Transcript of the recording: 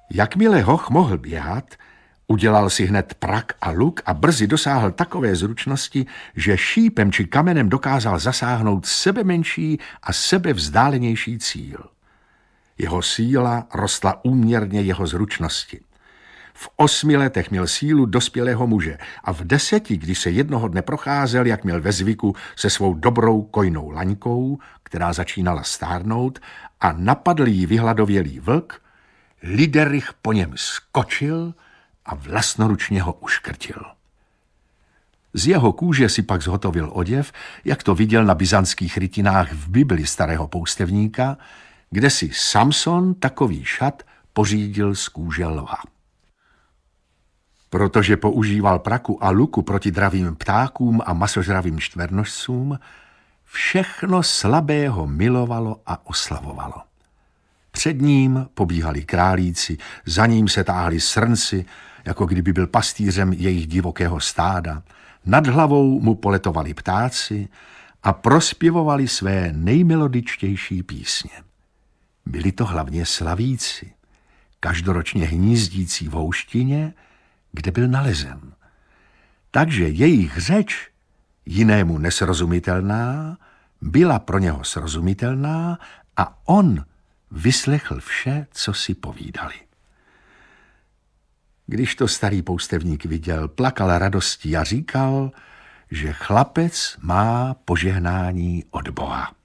Jakmile hoch mohl běhat, udělal si hned prak a luk a brzy dosáhl takové zručnosti, že šípem či kamenem dokázal zasáhnout sebemenší a sebevzdálenější cíl. Jeho síla rostla úměrně jeho zručnosti. V 8 letech měl sílu dospělého muže a v 10, když se jednoho dne procházel, jak měl ve zvyku, se svou dobrou kojnou laňkou, která začínala stárnout, a napadl jí vyhladovělý vlk, Liderich po něm skočil a vlastnoručně ho uškrtil. Z jeho kůže si pak zhotovil oděv, jak to viděl na byzantských rytinách v Bibli starého poustevníka, kde si Samson takový šat pořídil z kůže lva. Protože používal praku a luku proti dravým ptákům a masožravým čtvernožcům, všechno slabého milovalo a oslavovalo. Před ním pobíhali králíci, za ním se táhli srnci, jako kdyby byl pastýřem jejich divokého stáda, nad hlavou mu poletovali ptáci a prospěvovali své nejmelodičtější písně. Byli to hlavně slavíci, každoročně hnízdící v houštině, kde byl nalezen. Takže jejich řeč, jinému nesrozumitelná, byla pro něho srozumitelná a on vyslechl vše, co si povídali. Když to starý poustevník viděl, plakal radostí a říkal, že chlapec má požehnání od Boha.